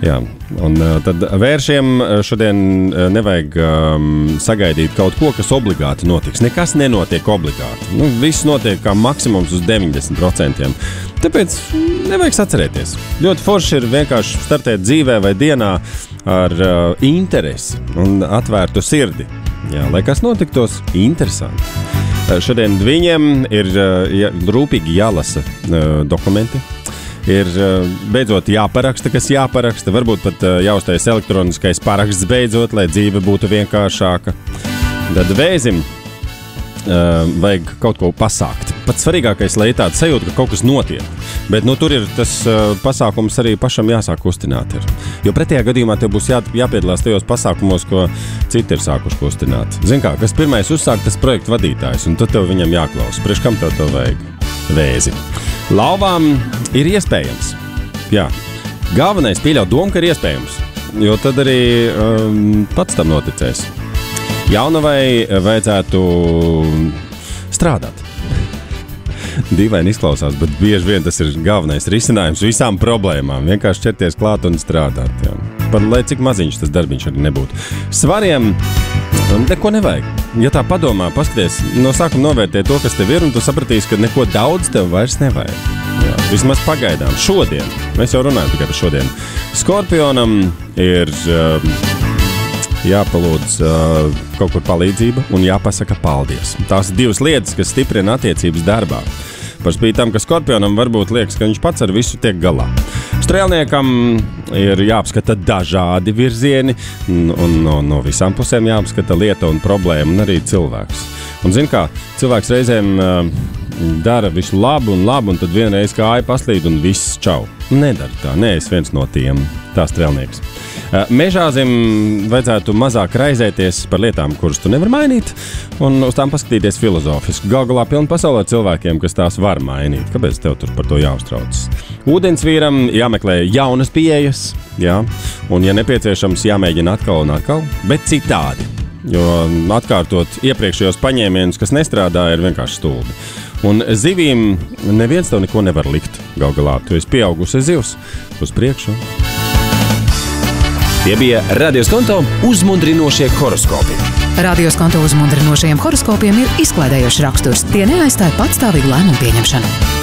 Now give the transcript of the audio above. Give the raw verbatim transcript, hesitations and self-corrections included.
Jā, un tad vēršiem šodien nevajag um, sagaidīt kaut ko, kas obligāti notiks. Nekas nenotiek obligāti. Nu, viss notiek kā maksimums uz deviņdesmit procentiem. Tāpēc nevajag sacerēties. Ļoti forši ir vienkārši startēt dzīvē vai dienā ar uh, interesi un atvērtu sirdi. Jā, lai kas notiktos interesanti. Uh, šodien viņiem ir uh, jā, rūpīgi jālasa uh, dokumenti. Ir uh, beidzot jāparaksta, kas jāparaksta. Varbūt pat uh, jāuztais elektroniskais paraksts beidzot, lai dzīve būtu vienkāršāka. Tad vēzim uh, vajag kaut ko pasākt. Pats svarīgākais, lai ir tāda sajūta, ka kaut kas notiek. Bet nu, tur ir tas uh, pasākums arī pašam jāsāk kustināt. Ir. Jo pretējā gadījumā tev būs jā, jāpiedalās tajos pasākumos, ko citi ir sākuši kustināt. Zin kā, kas pirmais uzsāk, tas projektu vadītājs, un tad tev viņam jāklausa. Priekš kam tev to vajag? Vēzi. Lauvām ir iespējams. Jā. Galvenais pieļaut domu, ka ir iespējams. Jo tad arī um, pats tam noticēs. Jaunavai vajadzētu strādāt. Dīvaini izklausās, bet bieži vien tas ir galvenais risinājums visām problēmām. Vienkārši ķerties klāt un strādāt. Jā. Par lai cik maziņš tas darbiņš arī nebūtu. Svariem neko nevajag. Ja tā padomā, paskaties, no sākuma novērtē to, kas tev ir, un tu sapratīsi, ka neko daudz tev vairs nevajag. Jā. Vismaz pagaidām. Šodien. Mēs jau runājam tikai par šodien. Skorpionam ir uh, jāpalūdz uh, kaut kur palīdzība un jāpasaka paldies. Tās divas lietas, kas stiprina attiecības darbā. Par spīti tam, ka Skorpionam varbūt liekas, ka viņš pats ar visu tiek galā. Strēlniekam ir jāapskata dažādi virzieni, un no, no visām pusēm jāapskata lieta un problēma, un arī cilvēks. Un zin kā, cilvēks reizēm uh, dara visu labu un labu, un tad vienreiz kāja paslīd un viss čau. Nedara tā, nē, es viens no tiem, tā strēlnieks. Uh, Mežāzim vajadzētu mazāk raizēties par lietām, kuras tu nevar mainīt, un uz tām paskatīties filozofiski. Gal galā pilna pasaulē cilvēkiem, kas tās var mainīt. Kāpēc tev tur par to jāuztraucas? Ūdensvīram jāmeklē jaunas pieejas, jā, un, ja nepieciešams, jāmēģina atkal un atkal, bet citādi. Jo atkārtot iepriekšējos paņēmienus, kas nestrādā, ir vienkārši stulbi. Un zivīm neviens tev neko nevar likt. Gal galā, tu esi pieaugusi zivs uz priekšu. Tie bija Radio Skonto uzmundrinošie horoskopi. Radio Skonto uzmundrinošajiem horoskopiem ir izklaidējošs raksturs. Tie neaizstāja patstāvīgu lēmumu pieņemšanu.